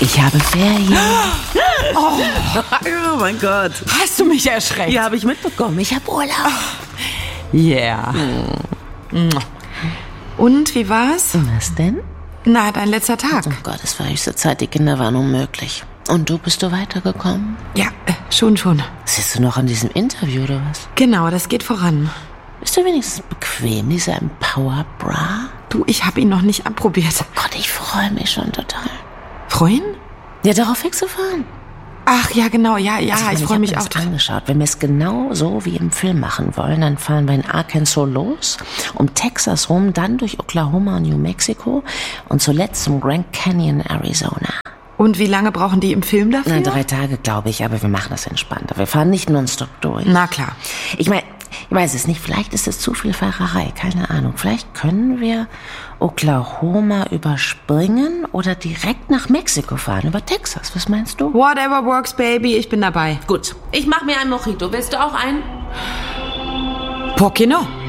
Ich habe Ferien. Oh mein Gott. Hast du mich erschreckt? Ja, habe ich mitbekommen. Ich habe Urlaub. Yeah. Und, wie war's? Was denn? Na, dein letzter Tag. Oh Gott, es war höchste Zeit, die Kinder waren unmöglich. Und du, bist du weitergekommen? Ja, schon. Siehst du noch an diesem Interview oder was? Genau, das geht voran. Bist du wenigstens bequem, dieser Empower Bra? Du, ich habe ihn noch nicht abprobiert. Gott, ich freue mich schon total. Freuen? Ja, darauf wegzufahren. Ach, ja, genau, ja, ich freue mich auch. Ich habe mir das angeschaut. Wenn wir es genau so wie im Film machen wollen, dann fahren wir in Arkansas los, um Texas rum, dann durch Oklahoma und New Mexico und zuletzt zum Grand Canyon, Arizona. Und wie lange brauchen die im Film dafür? Na, 3 Tage, glaube ich, aber wir machen das entspannter. Wir fahren nicht nonstop durch. Na klar. Ich meine, ich weiß es nicht, vielleicht ist es zu viel Fahrerei, keine Ahnung. Vielleicht können wir Oklahoma überspringen oder direkt nach Mexiko fahren, über Texas. Was meinst du? Whatever works, baby, ich bin dabei. Gut, ich mache mir ein Mojito. Willst du auch einen? ¿Por qué no?